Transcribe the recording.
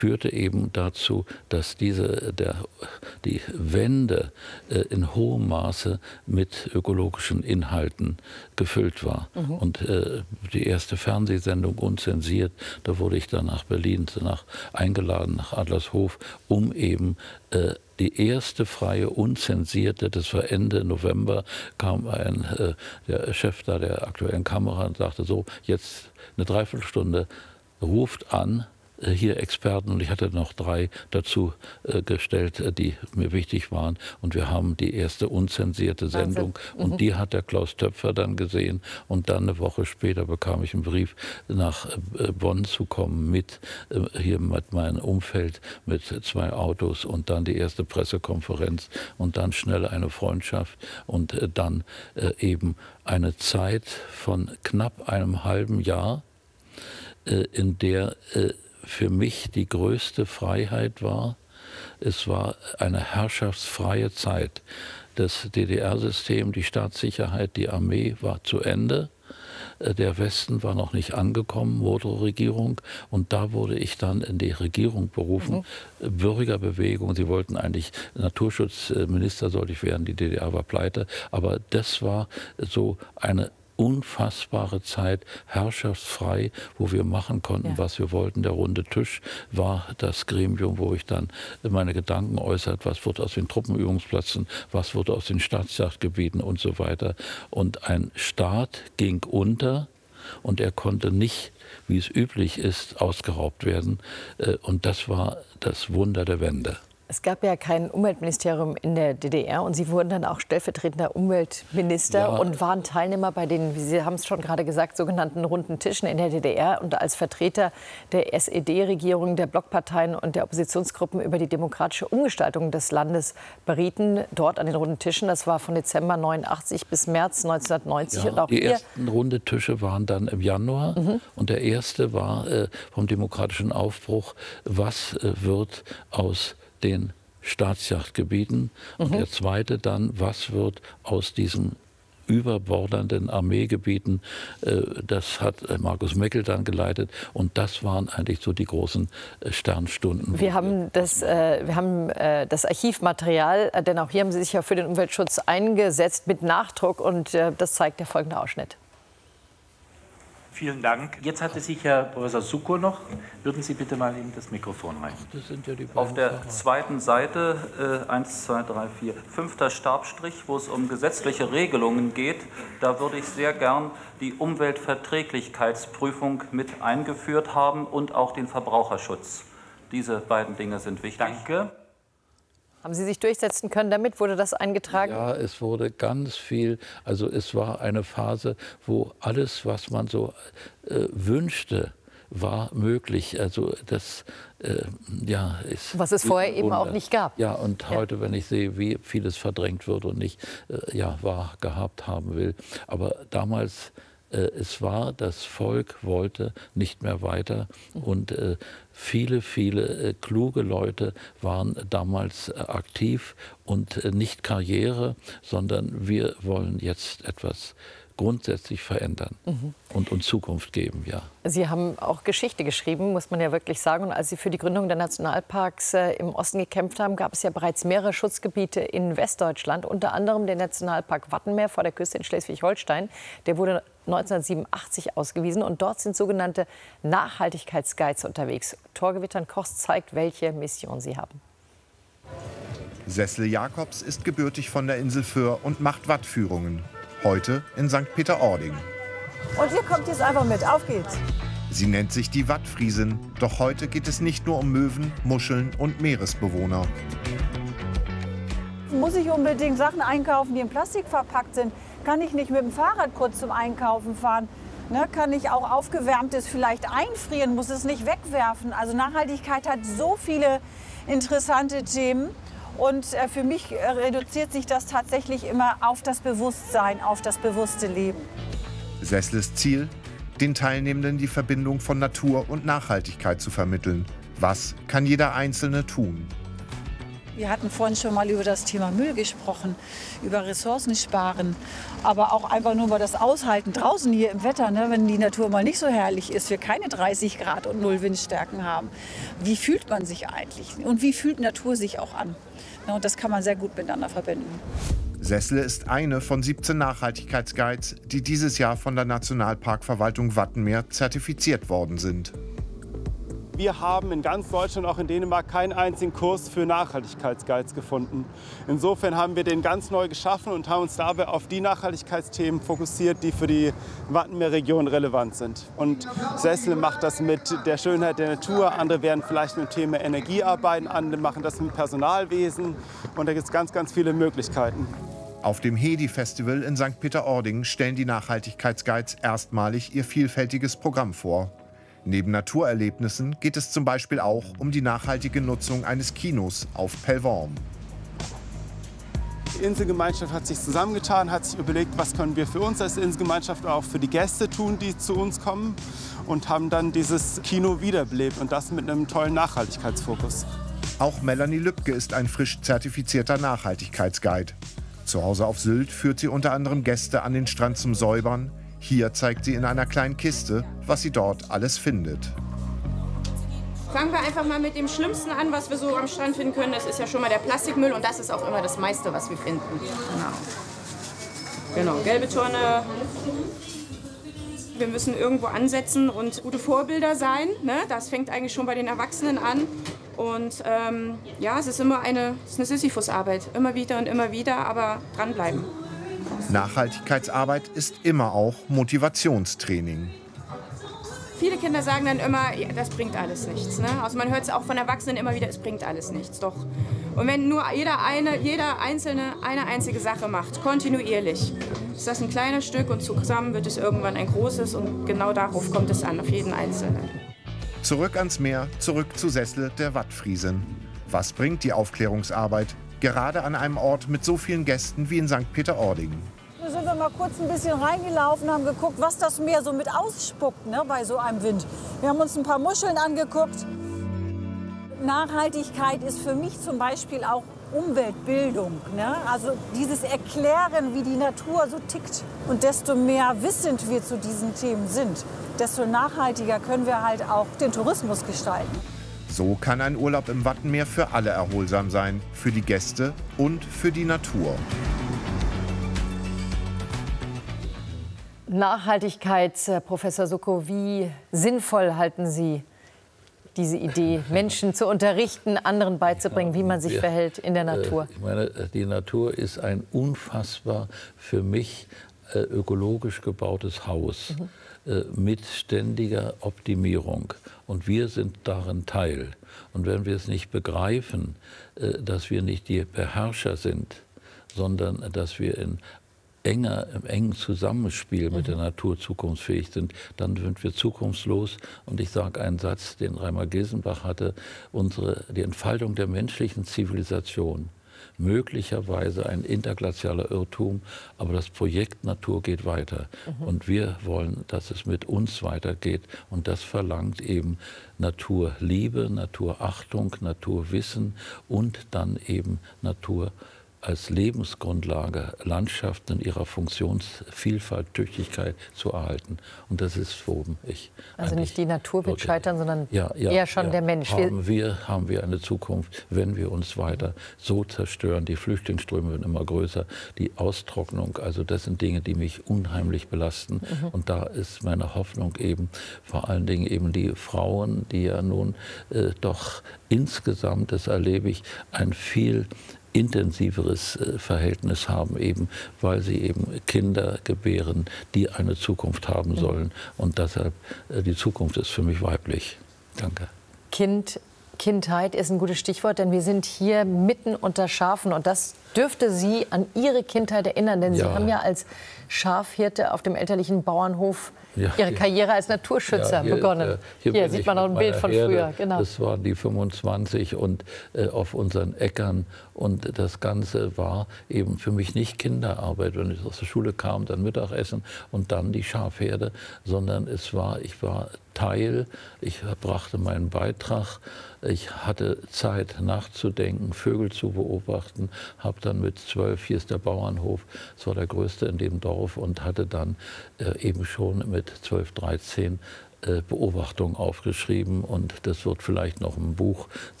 führte eben dazu, dass die Wende in hohem Maße mit ökologischen Inhalten gefüllt war. Und die erste Fernsehsendung unzensiert, da wurde ich dann nach Berlin eingeladen, nach Adlershof, um eben die erste freie, unzensierte, das war Ende November, kam der Chef da der Aktuellen Kamera und sagte so, jetzt eine Dreiviertelstunde, ruft an, hier Experten, und ich hatte noch 3 dazu gestellt, die mir wichtig waren. Und wir haben die erste unzensierte Sendung. Und die hat der Klaus Töpfer dann gesehen. Und dann eine Woche später bekam ich einen Brief, nach Bonn zu kommen, hier mit meinem Umfeld, mit 2 Autos, und dann die erste Pressekonferenz und dann schnell eine Freundschaft und dann eben eine Zeit von knapp einem halben Jahr, in der für mich die größte Freiheit war. Es war eine herrschaftsfreie Zeit. Das DDR-System, die Staatssicherheit, die Armee war zu Ende. Der Westen war noch nicht angekommen, Motro-Regierung. Und da wurde ich dann in die Regierung berufen. Bürgerbewegung, sie wollten eigentlich Naturschutzminister, sollte ich werden, die DDR war pleite. Aber das war so eine unfassbare Zeit, herrschaftsfrei, wo wir machen konnten, was wir wollten. Der runde Tisch war das Gremium, wo ich dann meine Gedanken äußert, was wird aus den Truppenübungsplätzen, was wird aus den Staatsjagdgebieten und so weiter. Und ein Staat ging unter und er konnte nicht, wie es üblich ist, ausgeraubt werden. Und das war das Wunder der Wende. Es gab ja kein Umweltministerium in der DDR und Sie wurden dann auch stellvertretender Umweltminister und waren Teilnehmer bei den, wie Sie haben es schon gerade gesagt, sogenannten runden Tischen in der DDR und als Vertreter der SED-Regierung, der Blockparteien und der Oppositionsgruppen über die demokratische Umgestaltung des Landes berieten, dort an den runden Tischen. Das war von Dezember 89 bis März 1990. Ja, und auch die ersten runde Tische waren dann im Januar und der erste war vom demokratischen Aufbruch, was wird aus den Staatsjagdgebieten, und der zweite dann, was wird aus diesen überbordernden Armeegebieten, das hat Markus Meckel dann geleitet, und das waren eigentlich so die großen Sternstunden. Wir haben das Archivmaterial, denn auch hier haben Sie sich ja für den Umweltschutz eingesetzt mit Nachdruck, und das zeigt der folgende Ausschnitt. Vielen Dank. Jetzt hatte sich Herr Professor Suckow noch. Würden Sie bitte mal ihm das Mikrofon reichen? Das sind ja die beiden Auf der Fahrer. zweiten Seite, 1, 2, 3, 4, 5. Stabstrich, wo es um gesetzliche Regelungen geht, da würde ich sehr gern die Umweltverträglichkeitsprüfung mit eingeführt haben und auch den Verbraucherschutz. Diese beiden Dinge sind wichtig. Danke. Haben Sie sich durchsetzen können damit? Wurde das eingetragen? Ja, es wurde ganz viel. Also es war eine Phase, wo alles, was man so wünschte, war möglich. Also das, ja, ist was es vorher eben auch nicht gab. Ja, und heute, wenn ich sehe, wie vieles verdrängt wird und nicht wahr gehabt haben will. Aber damals, es war, das Volk wollte nicht mehr weiter, und viele kluge Leute waren damals aktiv, und nicht Karriere, sondern wir wollen jetzt etwas grundsätzlich verändern und Zukunft geben, ja. Sie haben auch Geschichte geschrieben, muss man ja wirklich sagen. Und als Sie für die Gründung der Nationalparks im Osten gekämpft haben, gab es ja bereits mehrere Schutzgebiete in Westdeutschland, unter anderem den Nationalpark Wattenmeer vor der Küste in Schleswig-Holstein. Der wurde 1987 ausgewiesen, und dort sind sogenannte Nachhaltigkeitsguides unterwegs. Torgewittern Koch zeigt, welche Mission sie haben. Sessel Jacobs ist gebürtig von der Insel Föhr und macht Wattführungen. Heute in St. Peter-Ording. Und ihr kommt jetzt einfach mit, auf geht's. Sie nennt sich die Wattfriesin, doch heute geht es nicht nur um Möwen, Muscheln und Meeresbewohner. Muss ich unbedingt Sachen einkaufen, die in Plastik verpackt sind? Kann ich nicht mit dem Fahrrad kurz zum Einkaufen fahren? Ne, kann ich auch Aufgewärmtes vielleicht einfrieren, muss es nicht wegwerfen? Also Nachhaltigkeit hat so viele interessante Themen. Und für mich reduziert sich das tatsächlich immer auf das Bewusstsein, auf das bewusste Leben. Sessles Ziel, den Teilnehmenden die Verbindung von Natur und Nachhaltigkeit zu vermitteln. Was kann jeder Einzelne tun? Wir hatten vorhin schon mal über das Thema Müll gesprochen, über Ressourcen sparen, aber auch einfach nur mal das Aushalten draußen hier im Wetter, ne, wenn die Natur mal nicht so herrlich ist, wir keine 30 Grad und 0 Windstärken haben. Wie fühlt man sich eigentlich und wie fühlt Natur sich auch an? Ja, und das kann man sehr gut miteinander verbinden. Sessle ist eine von 17 Nachhaltigkeitsguides, die dieses Jahr von der Nationalparkverwaltung Wattenmeer zertifiziert worden sind. Wir haben in ganz Deutschland, auch in Dänemark, keinen einzigen Kurs für Nachhaltigkeitsguides gefunden. Insofern haben wir den ganz neu geschaffen und haben uns dabei auf die Nachhaltigkeitsthemen fokussiert, die für die Wattenmeerregion relevant sind. Und Sessle macht das mit der Schönheit der Natur, andere werden vielleicht mit dem Thema Energie arbeiten, andere machen das mit Personalwesen und da gibt es ganz, ganz viele Möglichkeiten. Auf dem Hedi-Festival in St. Peter-Ording stellen die Nachhaltigkeitsguides erstmalig ihr vielfältiges Programm vor. Neben Naturerlebnissen geht es zum Beispiel auch um die nachhaltige Nutzung eines Kinos auf Pellworm. Die Inselgemeinschaft hat sich zusammengetan, hat sich überlegt, was können wir für uns als Inselgemeinschaft auch für die Gäste tun, die zu uns kommen, und haben dann dieses Kino wiederbelebt und das mit einem tollen Nachhaltigkeitsfokus. Auch Melanie Lübke ist ein frisch zertifizierter Nachhaltigkeitsguide. Zu Hause auf Sylt führt sie unter anderem Gäste an den Strand zum Säubern. Hier zeigt sie in einer kleinen Kiste, was sie dort alles findet. Fangen wir einfach mal mit dem Schlimmsten an, was wir so am Strand finden können. Das ist ja schon mal der Plastikmüll und das ist auch immer das meiste, was wir finden. Genau, gelbe Tonne. Wir müssen irgendwo ansetzen und gute Vorbilder sein. Ne? Das fängt eigentlich schon bei den Erwachsenen an. Und ja, es ist immer eine Sisyphus-Arbeit. Immer wieder und immer wieder, aber dranbleiben. Nachhaltigkeitsarbeit ist immer auch Motivationstraining. Viele Kinder sagen dann immer, ja, das bringt alles nichts. Ne? Also man hört es auch von Erwachsenen immer wieder, es bringt alles nichts. Doch. Und wenn nur jeder Einzelne eine einzige Sache macht, kontinuierlich, ist das ein kleines Stück und zusammen wird es irgendwann ein großes und genau darauf kommt es an, auf jeden Einzelnen. Zurück ans Meer, zurück zu Sessle der Wattfriesin. Was bringt die Aufklärungsarbeit, gerade an einem Ort mit so vielen Gästen wie in St. Peter-Ording? Da sind wir mal kurz ein bisschen reingelaufen, haben geguckt, was das Meer so mit ausspuckt, ne, bei so einem Wind. Wir haben uns ein paar Muscheln angeguckt. Nachhaltigkeit ist für mich zum Beispiel auch Umweltbildung. Ne? Also dieses Erklären, wie die Natur so tickt. Und desto mehr wissend wir zu diesen Themen sind, desto nachhaltiger können wir halt auch den Tourismus gestalten. So kann ein Urlaub im Wattenmeer für alle erholsam sein, für die Gäste und für die Natur. Nachhaltigkeitsprofessor Suckow, wie sinnvoll halten Sie diese Idee, Menschen zu unterrichten, anderen beizubringen, wie man sich verhält in der Natur? Ich meine, die Natur ist ein unfassbar für mich ökologisch gebautes Haus mit ständiger Optimierung. Und wir sind darin Teil. Und wenn wir es nicht begreifen, dass wir nicht die Beherrscher sind, sondern dass wir im engen Zusammenspiel mit der Natur zukunftsfähig sind, dann sind wir zukunftslos. Und ich sage einen Satz, den Reimer Gilsenbach hatte, die Entfaltung der menschlichen Zivilisation, möglicherweise ein interglazialer Irrtum, aber das Projekt Natur geht weiter. Und wir wollen, dass es mit uns weitergeht. Und das verlangt eben Naturliebe, Naturachtung, Naturwissen und dann eben Natur als Lebensgrundlage, Landschaften in ihrer Funktionsvielfalt, Tüchtigkeit zu erhalten. Und das ist, worum ich also nicht die Natur wird scheitern, sondern eher schon der Mensch. Haben wir eine Zukunft, wenn wir uns weiter so zerstören. Die Flüchtlingsströme werden immer größer, die Austrocknung, also das sind Dinge, die mich unheimlich belasten. Und da ist meine Hoffnung eben, vor allen Dingen eben die Frauen, die ja nun doch insgesamt, das erlebe ich, ein viel intensiveres Verhältnis haben, eben weil sie eben Kinder gebären, die eine Zukunft haben sollen. Und deshalb, die Zukunft ist für mich weiblich. Danke. Kindheit ist ein gutes Stichwort, denn wir sind hier mitten unter Schafen. Und das dürfte Sie an Ihre Kindheit erinnern, denn Sie haben ja als Schafhirte auf dem elterlichen Bauernhof Ihre Karriere als Naturschützer begonnen. Hier sieht man noch ein Bild von früher. Genau. Das waren die 25 und auf unseren Äckern. Und das Ganze war eben für mich nicht Kinderarbeit, wenn ich aus der Schule kam, dann Mittagessen und dann die Schafherde, sondern ich war teil. Ich brachte meinen Beitrag. Ich hatte Zeit nachzudenken, Vögel zu beobachten, habe dann mit 12, hier ist der Bauernhof, es war der größte in dem Dorf, und hatte dann eben schon mit 12, 13 Beobachtungen aufgeschrieben, und das wird vielleicht noch im Buch